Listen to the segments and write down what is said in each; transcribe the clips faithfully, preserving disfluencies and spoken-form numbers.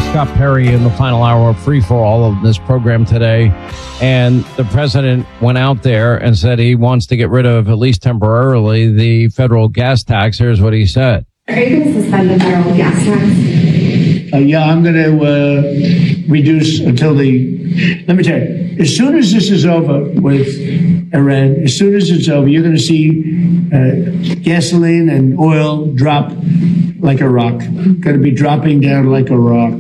Scott Perry in the final hour of Free for All of this program today. And the president went out there and said he wants to get rid of, at least temporarily, the federal gas tax. Here's what he said. Are you going to suspend the federal gas tax? Uh, yeah, I'm going to uh, reduce until the, let me tell you, as soon as this is over with Iran, as soon as it's over, you're going to see uh, gasoline and oil drop like a rock. Going to be dropping down like a rock.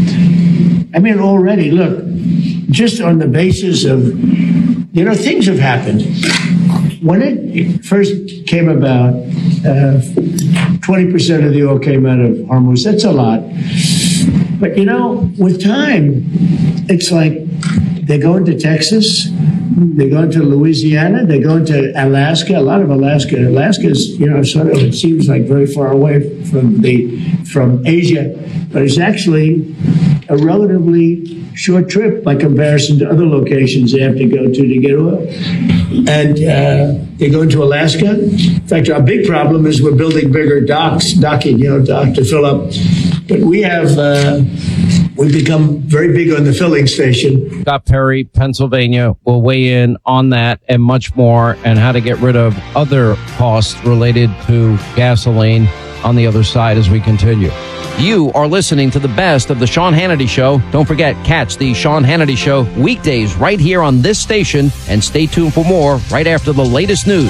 I mean, already, look, just on the basis of, you know, things have happened. When it first came about, uh, twenty percent of the oil came out of Hormuz. That's a lot. But, you know, with time, it's like they go into Texas, they go into Louisiana, they go into Alaska, a lot of Alaska. Alaska is, you know, sort of, it seems like very far away from the, from Asia, but it's actually a relatively short trip by comparison to other locations they have to go to to get oil. And uh, they go into Alaska. In fact, our big problem is we're building bigger docks, docking, you know, dock to fill up. But we have, uh, we've become very big on the filling station. Scott Perry, Pennsylvania, will weigh in on that and much more, and how to get rid of other costs related to gasoline on the other side as we continue. You are listening to the best of the Sean Hannity Show. Don't forget, catch the Sean Hannity Show weekdays right here on this station, and stay tuned for more right after the latest news.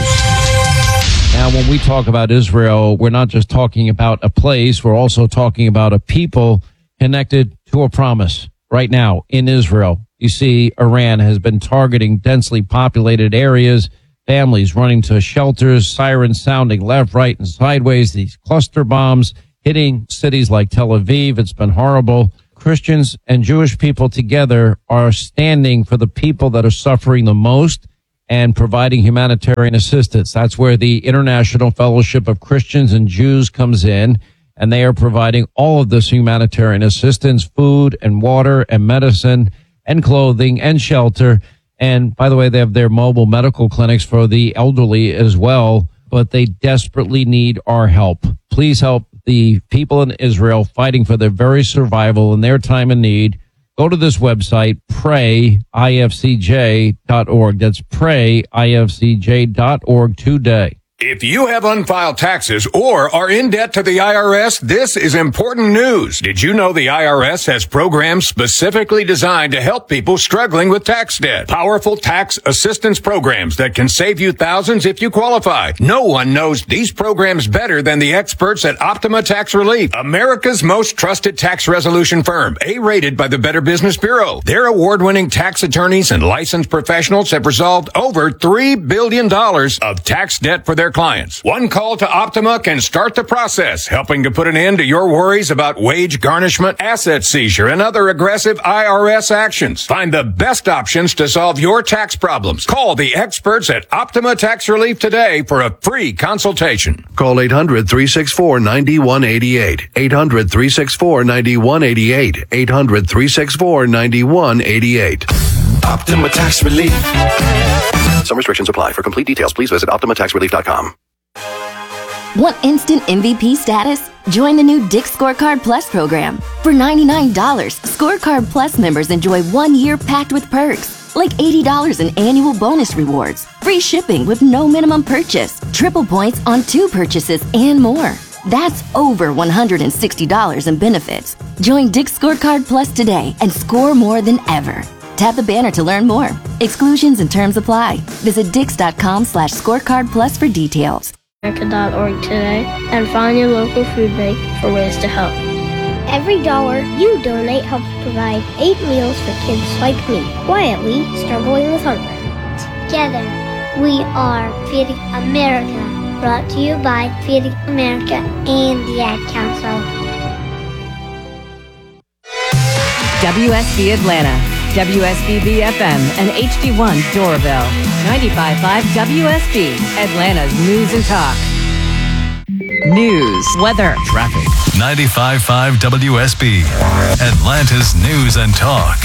Now, when we talk about Israel, we're not just talking about a place, we're also talking about a people connected to a promise. Right now in Israel, you see Iran has been targeting densely populated areas, families running to shelters, sirens sounding left, right, and sideways, these cluster bombs hitting cities like Tel Aviv. It's been horrible. Christians and Jewish people together are standing for the people that are suffering the most and providing humanitarian assistance. That's where the International Fellowship of Christians and Jews comes in, and they are providing all of this humanitarian assistance, food and water and medicine and clothing and shelter. And by the way, they have their mobile medical clinics for the elderly as well, but they desperately need our help. Please help the people in Israel fighting for their very survival in their time of need. Go to this website, pray I F C J dot org. That's pray I F C J dot org today. If you have unfiled taxes or are in debt to the I R S, this is important news. Did you know the I R S has programs specifically designed to help people struggling with tax debt? Powerful tax assistance programs that can save you thousands if you qualify. No one knows these programs better than the experts at Optima Tax Relief, America's most trusted tax resolution firm, A-rated by the Better Business Bureau. Their award-winning tax attorneys and licensed professionals have resolved over three billion dollars of tax debt for their clients. One call to Optima can start the process, helping to put an end to your worries about wage garnishment, asset seizure, and other aggressive I R S actions. Find the best options to solve your tax problems. Call the experts at Optima Tax Relief today for a free consultation. Call eight hundred, three six four, nine one eight eight. eight hundred, three six four, nine one eight eight. eight hundred, three six four, nine one eight eight. Optima Tax Relief. Some restrictions apply. For complete details, please visit optima tax relief dot com. Want instant M V P status? Join the new Dick's Scorecard Plus program. For ninety-nine dollars, Scorecard Plus members enjoy one year packed with perks, like eighty dollars in annual bonus rewards, free shipping with no minimum purchase, triple points on two purchases, and more. That's over one hundred sixty dollars in benefits. Join Dick's Scorecard Plus today and score more than ever. Tap the banner to learn more. Exclusions and terms apply. Visit dix.com slash scorecard plus for details. America dot org today and find your local food bank for ways to help. Every dollar you donate helps provide eight meals for kids like me, quietly struggling with hunger. Together, we are Feeding America, brought to you by Feeding America and the Ad Council. W S B Atlanta, W S B B F M, and H D one Doraville. ninety-five point five W S B, Atlanta's news and talk. News, weather, traffic. ninety-five point five W S B, Atlanta's news and talk.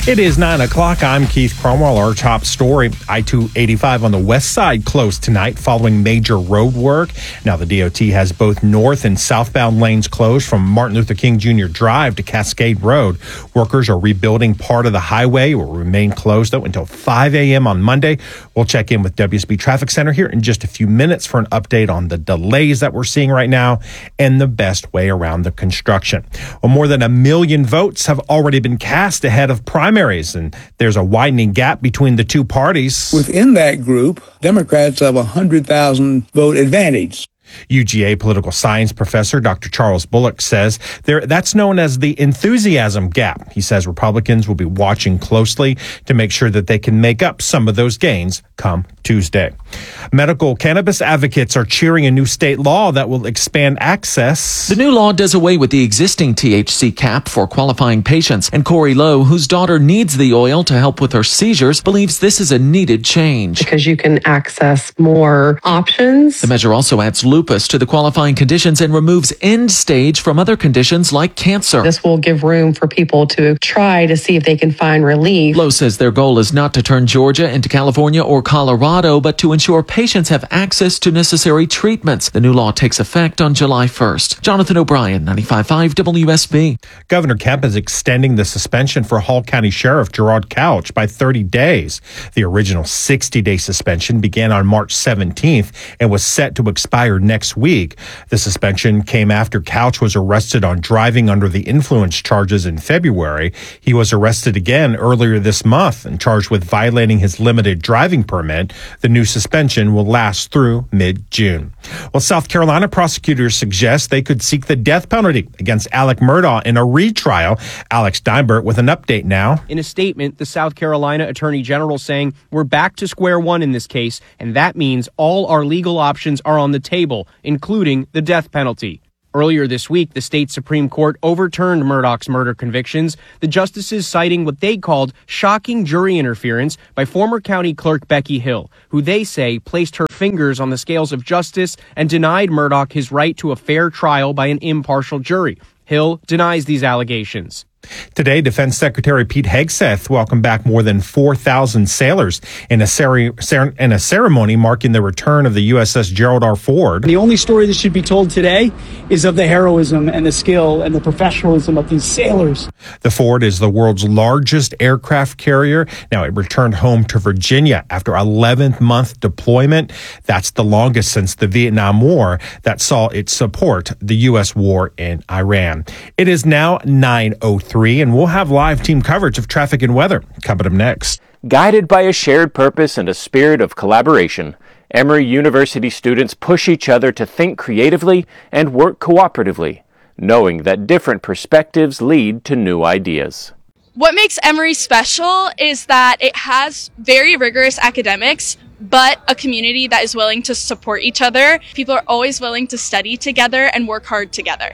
It is nine o'clock. I'm Keith Cromwell. Our top story, I two eighty-five on the west side closed tonight following major road work. Now the D O T has both north and southbound lanes closed from Martin Luther King Junior Drive to Cascade Road. Workers are rebuilding part of the highway. It will remain closed, though, until five a.m. on Monday. We'll check in with W S B Traffic Center here in just a few minutes for an update on the delays that we're seeing right now and the best way around the construction. Well, more than a million votes have already been cast ahead of primaries. And there's a widening gap between the two parties. Within that group, Democrats have a one hundred thousand vote advantage. U G A political science professor Doctor Charles Bullock says there that's known as the enthusiasm gap. He says Republicans will be watching closely to make sure that they can make up some of those gains come Tuesday. Medical cannabis advocates are cheering a new state law that will expand access. The new law does away with the existing T H C cap for qualifying patients, and Corey Lowe, whose daughter needs the oil to help with her seizures, believes this is a needed change. Because you can access more options. The measure also adds lupus to the qualifying conditions and removes end stage from other conditions like cancer. This will give room for people to try to see if they can find relief. Lowe says their goal is not to turn Georgia into California or Colorado, but to ensure patients have access to necessary treatments. The new law takes effect on July first. Jonathan O'Brien, ninety-five point five W S B. Governor Kemp is extending the suspension for Hall County Sheriff Gerard Couch by thirty days. The original sixty-day suspension began on March seventeenth and was set to expire next week. The suspension came after Couch was arrested on driving under the influence charges in February. He was arrested again earlier this month and charged with violating his limited driving permit. The new suspension will last through mid-June. Well, South Carolina prosecutors suggest they could seek the death penalty against Alec Murdaugh in a retrial. Alex Steinberg with an update now. In a statement, the South Carolina Attorney General saying we're back to square one in this case, and that means all our legal options are on the table, including the death penalty. Earlier this week, the state Supreme Court overturned Murdaugh's murder convictions, the justices citing what they called shocking jury interference by former county clerk Becky Hill, who they say placed her fingers on the scales of justice and denied Murdaugh his right to a fair trial by an impartial jury. Hill denies these allegations. Today, Defense Secretary Pete Hegseth welcomed back more than four thousand sailors in a, cere- cer- in a ceremony marking the return of the U S S Gerald R. Ford. The only story that should be told today is of the heroism and the skill and the professionalism of these sailors. The Ford is the world's largest aircraft carrier. Now, it returned home to Virginia after eleven-month deployment. That's the longest since the Vietnam War that saw it support the U S war in Iran. It is now nine oh three. And we'll have live team coverage of traffic and weather coming up next. Guided by a shared purpose and a spirit of collaboration, Emory University students push each other to think creatively and work cooperatively, knowing that different perspectives lead to new ideas. What makes Emory special is that it has very rigorous academics, but a community that is willing to support each other. People are always willing to study together and work hard together.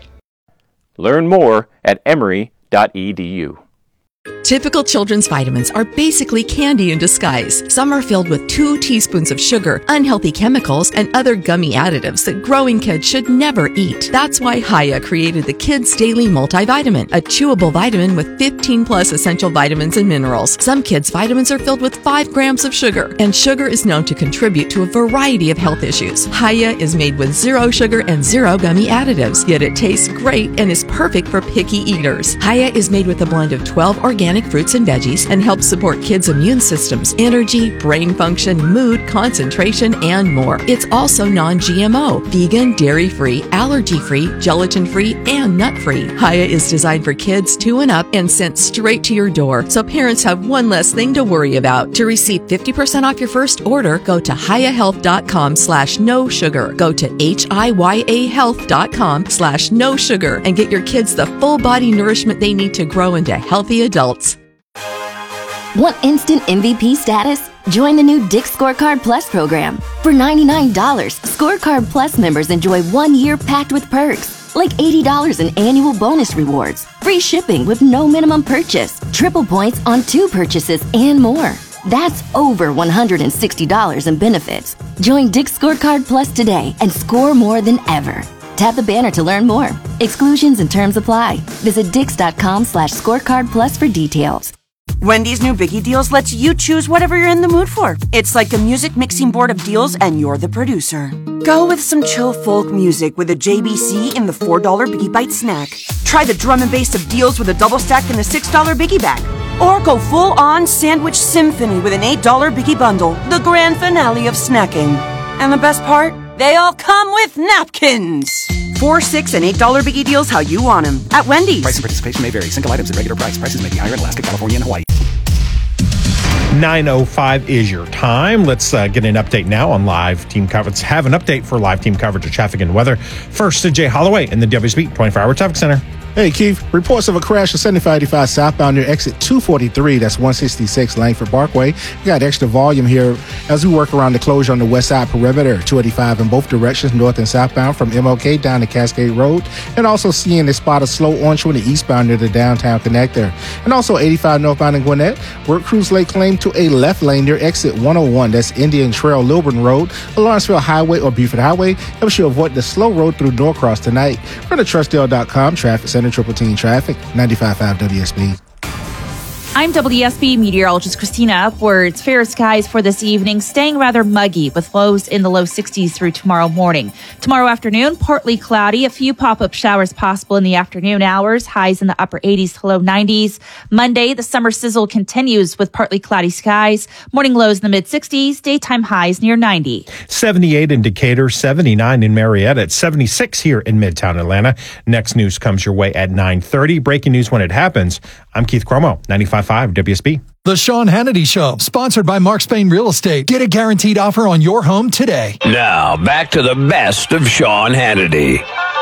Learn more at emory dot e d u. Typical children's vitamins are basically candy in disguise. Some are filled with two teaspoons of sugar, unhealthy chemicals, and other gummy additives that growing kids should never eat. That's why Hiya created the Kids Daily Multivitamin, a chewable vitamin with fifteen plus essential vitamins and minerals. Some kids' vitamins are filled with five grams of sugar, and sugar is known to contribute to a variety of health issues. Hiya is made with zero sugar and zero gummy additives, yet it tastes great and is perfect for picky eaters. Hiya is made with a blend of twelve organic fruits and veggies and helps support kids' immune systems, energy, brain function, mood, concentration, and more. It's also non-G M O, vegan, dairy-free, allergy-free, gelatin-free, and nut-free. Hiya is designed for kids two and up and sent straight to your door, so parents have one less thing to worry about. To receive fifty percent off your first order, go to hiyahealth.com slash no sugar. Go to H-I-Y-A health.com slash no sugar and get your kids the full body nourishment they need to grow into healthy adults. Want instant M V P status? Join the new Dick's Scorecard Plus program. For ninety-nine dollars, Scorecard Plus members enjoy one year packed with perks, like eighty dollars in annual bonus rewards, free shipping with no minimum purchase, triple points on two purchases, and more. That's over one hundred sixty dollars in benefits. Join Dick's Scorecard Plus today and score more than ever. Tap the banner to learn more. Exclusions and terms apply. Visit dix.com slash scorecard plus for details. Wendy's new Biggie Deals lets you choose whatever you're in the mood for. It's like a music mixing board of deals, and you're the producer. Go with some chill folk music with a J B C in the four dollar Biggie Bite snack. Try the drum and bass of deals with a double stack in the six dollar Biggie bag. Or go full-on sandwich symphony with an eight dollar Biggie bundle, the grand finale of snacking. And the best part? They all come with napkins. Four, six, and eight dollar Biggie Deals how you want them at Wendy's. Price and participation may vary. Single items at regular price. Prices may be higher in Alaska, California, and Hawaii. nine oh five is your time. Let's uh, get an update now on live team coverage. Have an update for live team coverage of traffic and weather. First to Jay Holloway in the W S B twenty-four hour Traffic Center. Hey, Keith. Reports of a crash at seventy-five eighty-five southbound near exit two forty-three. That's one sixty-six Langford Parkway. We got extra volume here as we work around the closure on the west side perimeter. two eighty-five in both directions, north and southbound from M L K down to Cascade Road. And also seeing a spot of slow orange on the eastbound near the downtown connector. And also eighty-five northbound in Gwinnett. Work crews lay claim to a left lane near exit one oh one. That's Indian Trail, Lilburn Road, Lawrenceville Highway, or Buford Highway. Helps you avoid the slow road through Norcross tonight. From the Trustdale dot com Traffic Center. Triple T Traffic, ninety-five point five W S B. I'm W S B meteorologist Christina Upwards. Fair skies for this evening, staying rather muggy with lows in the low sixties through tomorrow morning. Tomorrow afternoon, partly cloudy, a few pop-up showers possible in the afternoon hours, highs in the upper eighties to low nineties. Monday, the summer sizzle continues with partly cloudy skies, morning lows in the mid-sixties, daytime highs near ninety. seventy-eight in Decatur, seventy-nine in Marietta, at seventy-six here in Midtown Atlanta. Next news comes your way at nine thirty. Breaking news when it happens. I'm Keith Cromo, ninety-five point five W S B. The Sean Hannity Show, sponsored by Mark Spain Real Estate. Get a guaranteed offer on your home today. Now, back to the best of Sean Hannity.